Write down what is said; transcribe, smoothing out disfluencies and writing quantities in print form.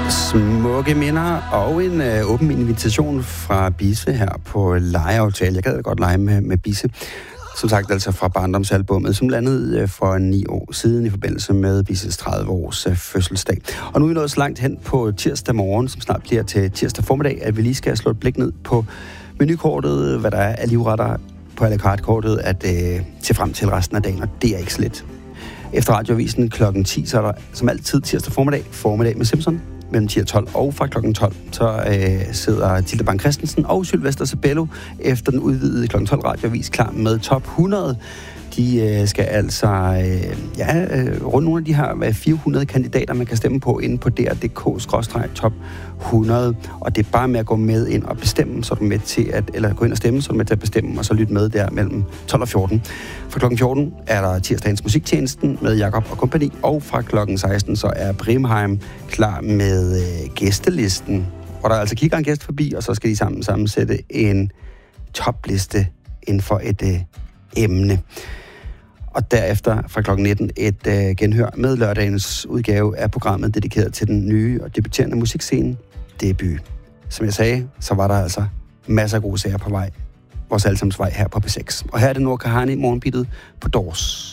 Smukke minder og en åben invitation fra Bisse her på lejeaftale. Jeg gad godt lege med Bisse. Som sagt altså fra barndomsalbummet, som landede for 9 år siden i forbindelse med Bisses 30 års fødselsdag. Og nu er vi nået så langt hen på tirsdag morgen, som snart bliver til tirsdag formiddag, at vi lige skal slå et blik ned på menukortet, hvad der er af livretter på à la carte-kortet, at se frem til resten af dagen, og det er ikke så let. Efter radioavisen kl. 10, så er der som altid tirsdag formiddag med Simpson, mellem 10 og 12, og fra kl. 12, så sidder Tilde Bang Christensen og Sylvester Sabello efter den udvidede kl. 12 radioavis klar med top 100. De skal altså rundt nogle af de her 400 kandidater, man kan stemme på inde på dr.dk/top 100. Og det er bare med at gå med ind og bestemme, så er du med til at, eller gå ind og stemme, så er du med til at bestemme, og så lytte med der mellem 12 og 14. Fra klokken 14 er der tirsdagens musiktjenesten med Jakob og kompagni, og fra klokken 16 så er Brimheim klar med gæstelisten. Og der er altså kigger en gæst forbi, og så skal de sammen sammensætte en topliste inden for et emne. Og derefter fra kl. 19 et genhør med lørdagens udgave af programmet dedikeret til den nye og debuterende musikscene Debut. Som jeg sagde, så var der altså masser af gode sager på vej. Vores allesammens vej her på P6. Og her er det Noor Kahani, morgenbittet på Dors.